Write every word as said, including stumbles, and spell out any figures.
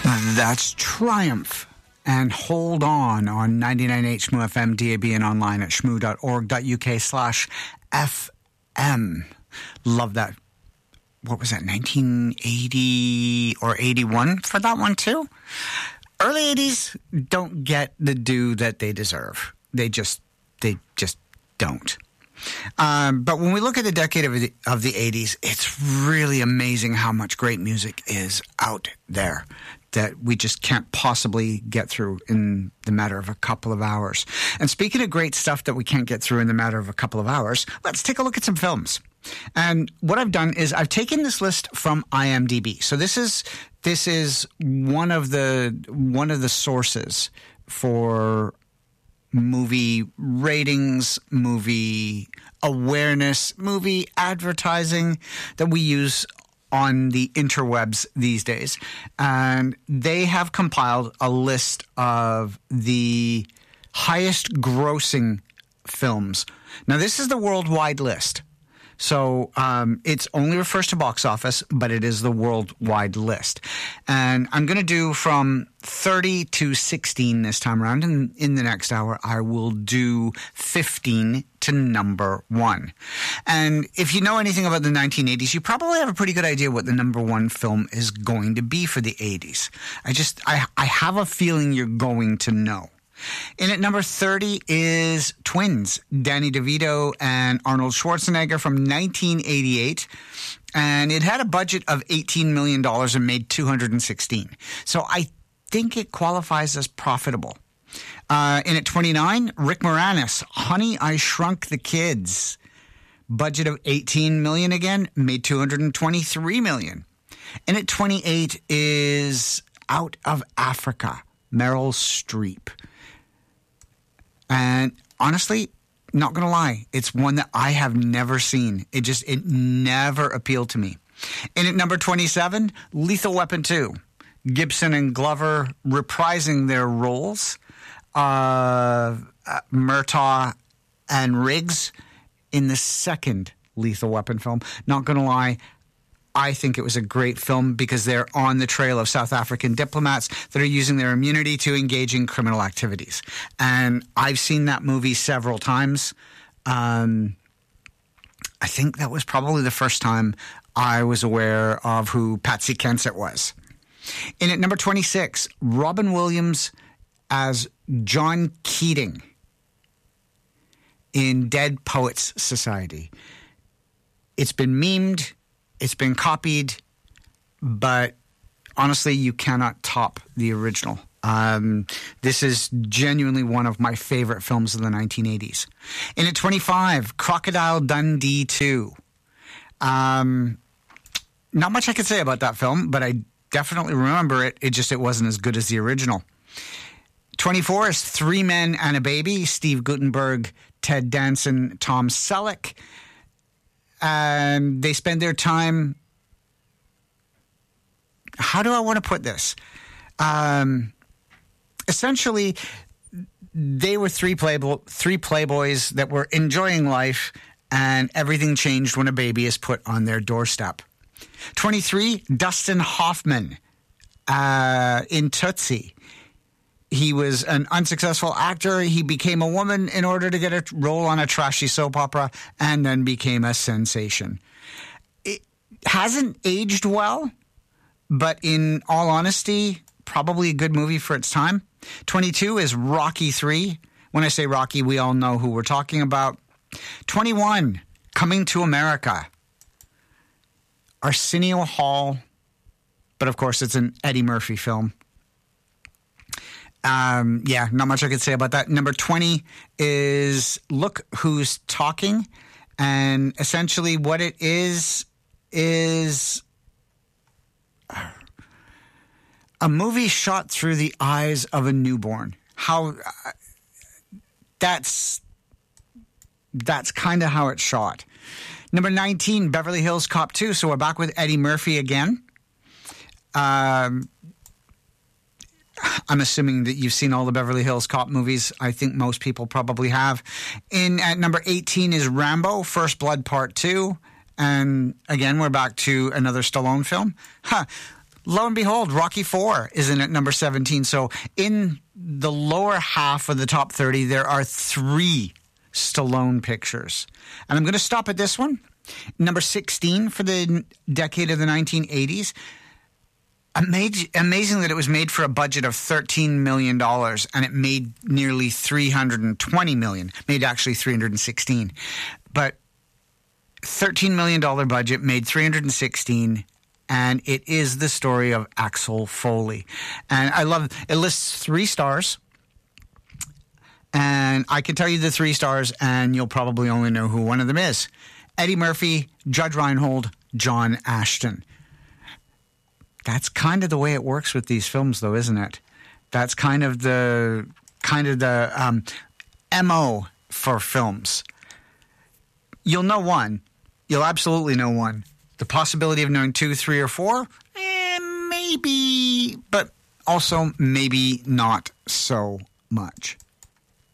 That's Triumph. And hold on on ninety-nine point eight Shmoo F M, D A B, and online at shmoo.org.uk slash FM. Love that. What was that, nineteen eighty or eighty-one for that one too? Early eighties don't get the due that they deserve. They just, they just don't. Um, but when we look at the decade of the, of the eighties, it's really amazing how much great music is out there that we just can't possibly get through in the matter of a couple of hours. And speaking of great stuff that we can't get through in the matter of a couple of hours, let's take a look at some films. And what I've done is I've taken this list from IMDb. So this is this is one of the one of the sources for movie ratings, movie awareness, movie advertising that we use on the interwebs these days. And they have compiled a list of the highest grossing films. Now, this is the worldwide list. So um, it only refers to box office, but it is the worldwide list. And I'm going to do from thirty to sixteen this time around. And in the next hour, I will do fifteen to number one. And if you know anything about the nineteen eighties, you probably have a pretty good idea what the number one film is going to be for the eighties. I just, I, I have a feeling you're going to know. In at number thirty is Twins, Danny DeVito and Arnold Schwarzenegger from nineteen eighty-eight. And it had a budget of eighteen million dollars and made two hundred sixteen. So I think it qualifies as profitable. Uh, in at twenty-nine, Rick Moranis, Honey, I Shrunk the Kids. Budget of eighteen million dollars again, made two hundred twenty-three million dollars. And at twenty-eight is Out of Africa, Meryl Streep. And honestly, not going to lie, it's one that I have never seen. It just, it never appealed to me. And at number twenty-seven, Lethal Weapon two. Gibson and Glover reprising their roles. Uh, uh, Murtaugh and Riggs in the second Lethal Weapon film. Not going to lie, I think it was a great film because they're on the trail of South African diplomats that are using their immunity to engage in criminal activities. And I've seen that movie several times. Um, I think that was probably the first time I was aware of who Patsy Kensit was. In at number twenty-six, Robin Williams as John Keating in Dead Poets Society. It's been memed. It's been copied, but honestly, you cannot top the original. Um, this is genuinely one of my favorite films of the nineteen eighties. In at twenty-five, Crocodile Dundee two. Um, not much I could say about that film, but I definitely remember it. It just, it wasn't as good as the original. twenty-four is Three Men and a Baby, Steve Guttenberg, Ted Danson, Tom Selleck. And they spend their time, how do I want to put this? Um, essentially, they were three playbo- three playboys that were enjoying life, and everything changed when a baby is put on their doorstep. twenty-three, Dustin Hoffman uh, in Tootsie. He was an unsuccessful actor. He became a woman in order to get a role on a trashy soap opera and then became a sensation. It hasn't aged well, but in all honesty, probably a good movie for its time. twenty-two is Rocky three. When I say Rocky, we all know who we're talking about. twenty-one, Coming to America. Arsenio Hall, but of course it's an Eddie Murphy film. Um, yeah, not much I could say about that. Number twenty is Look Who's Talking. And essentially what it is, is a movie shot through the eyes of a newborn. How, uh, that's, that's kind of how it's shot. Number nineteen, Beverly Hills Cop two. So we're back with Eddie Murphy again. Um, I'm assuming that you've seen all the Beverly Hills Cop movies. I think most people probably have. In at number eighteen is Rambo, First Blood Part two. And again, we're back to another Stallone film. Huh. lo and behold, Rocky four is in at number seventeen. So in the lower half of the top thirty, there are three Stallone pictures. And I'm going to stop at this one. Number sixteen for the decade of the nineteen eighties. Amazing that it was made for a budget of thirteen million dollars and it made nearly three hundred twenty million dollars. Made actually three hundred sixteen. But thirteen million dollars budget made three hundred sixteen, and it is the story of Axel Foley. And I love it. Lists three stars. And I can tell you the three stars, and you'll probably only know who one of them is. Eddie Murphy, Judge Reinhold, John Ashton. That's kind of the way it works with these films, though, isn't it? That's kind of the kind of the um, M O for films. You'll know one. You'll absolutely know one. The possibility of knowing two, three, or four? Eh, maybe, but also maybe not so much.